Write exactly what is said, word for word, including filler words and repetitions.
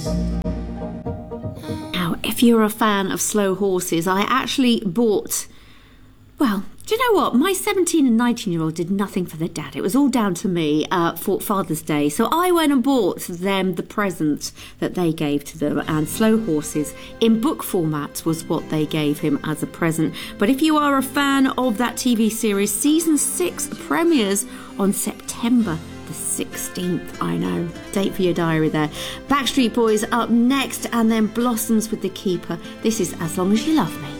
Now, if you're a fan of Slow Horses, I actually bought, well, do you know what? My seventeen and nineteen year old did nothing for their dad. It was all down to me uh, for Father's Day. So I went and bought them the present that they gave to them. And Slow Horses in book format was what they gave him as a present. But if you are a fan of that T V series, season six premieres on September the sixteenth. I know. Date for your diary there. Backstreet Boys up next, and then Blossoms with The Keeper. This is As Long As You Love Me.